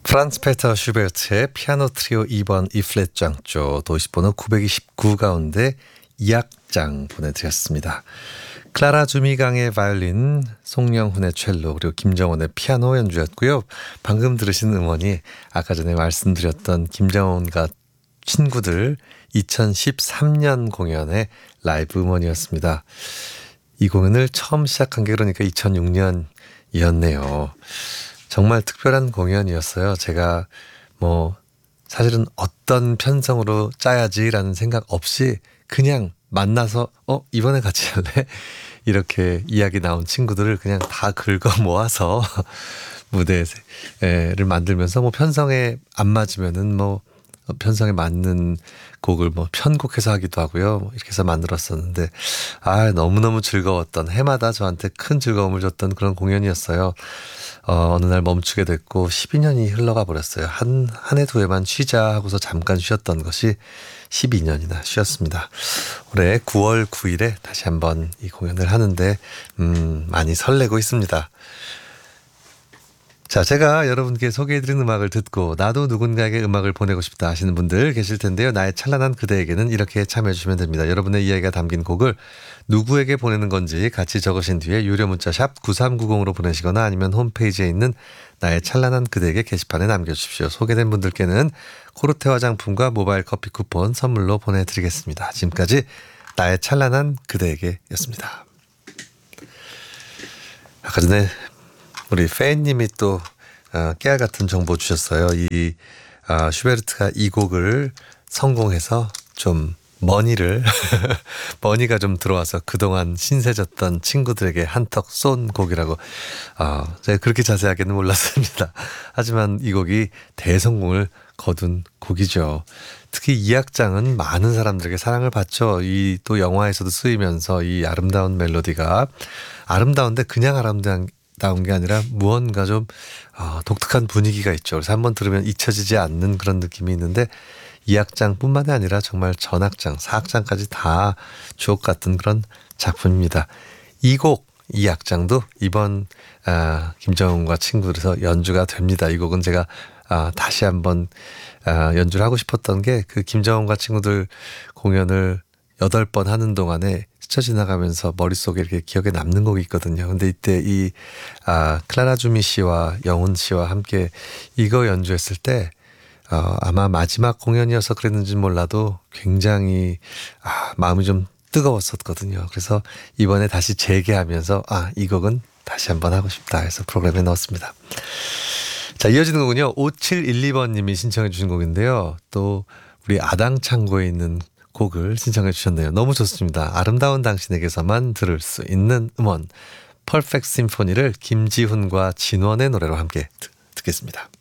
프란츠 페터 슈베르트의 피아노 트리오 2번 E플랫 장조 도시번호 929 가운데 2악장 보내드렸습니다. 클라라 주미강의 바이올린, 송영훈의 첼로, 그리고 김정원의 피아노 연주였고요. 방금 들으신 음원이 아까 전에 말씀드렸던 김정원과 친구들 2013년 공연의 라이브 음원이었습니다. 이 공연을 처음 시작한 게 그러니까 2006년이었네요. 정말 특별한 공연이었어요. 제가 사실은 어떤 편성으로 짜야지라는 생각 없이 그냥 만나서 이번에 같이 할래? 이렇게 이야기 나온 친구들을 그냥 다 긁어 모아서 무대를 만들면서 편성에 안 맞으면은 편성에 맞는 곡을 편곡해서 하기도 하고요. 이렇게 해서 만들었었는데 너무너무 즐거웠던, 해마다 저한테 큰 즐거움을 줬던 그런 공연이었어요. 어느 날 멈추게 됐고 12년이 흘러가 버렸어요. 한 해 두 해만 쉬자 하고서 잠깐 쉬었던 것이 12년이나 쉬었습니다. 올해 9월 9일에 다시 한번 이 공연을 하는데 많이 설레고 있습니다. 자, 제가 여러분께 소개해드린 음악을 듣고 나도 누군가에게 음악을 보내고 싶다 하시는 분들 계실 텐데요. 나의 찬란한 그대에게는 이렇게 참여해주시면 됩니다. 여러분의 이야기가 담긴 곡을 누구에게 보내는 건지 같이 적으신 뒤에 유료 문자 샵 9390으로 보내시거나 아니면 홈페이지에 있는 나의 찬란한 그대에게 게시판에 남겨주십시오. 소개된 분들께는 코르테 화장품과 모바일 커피 쿠폰 선물로 보내드리겠습니다. 지금까지 나의 찬란한 그대에게 였습니다. 아까 전에 우리 팬님이 또 깨알 같은 정보 주셨어요. 이 슈베르트가 이 곡을 성공해서 좀 머니가 좀 들어와서 그동안 신세졌던 친구들에게 한턱 쏜 곡이라고. 제가 그렇게 자세하게는 몰랐습니다. 하지만 이 곡이 대성공을 거둔 곡이죠. 특히 이 악장은 많은 사람들에게 사랑을 받죠. 이 또 영화에서도 쓰이면서 이 아름다운 멜로디가 아름다운데 그냥 아름다운 게 아니라 무언가 좀 독특한 분위기가 있죠. 그래서 한번 들으면 잊혀지지 않는 그런 느낌이 있는데 이 악장뿐만이 아니라 정말 전악장, 사악장까지 다 주옥 같은 그런 작품입니다. 이 곡, 이 악장도 이번 김정은과 친구들에서 연주가 됩니다. 이 곡은 제가 다시 한번 연주를 하고 싶었던 게 그 김정은과 친구들 공연을 8번 하는 동안에 스쳐 지나가면서 머릿속에 이렇게 기억에 남는 곡이 있거든요. 근데 이때 이 클라라 주미 씨와 영훈 씨와 함께 이거 연주했을 때 아마 마지막 공연이어서 그랬는지 몰라도 굉장히 마음이 좀 뜨거웠었거든요. 그래서 이번에 다시 재개하면서 이 곡은 다시 한번 하고 싶다 해서 프로그램에 넣었습니다. 자, 이어지는 곡은요. 5712번님이 신청해 주신 곡인데요. 또 우리 아당창고에 있는 곡을 신청해 주셨네요. 너무 좋습니다. 아름다운 당신에게서만 들을 수 있는 음원 퍼펙트 심포니를 김지훈과 진원의 노래로 함께 듣겠습니다.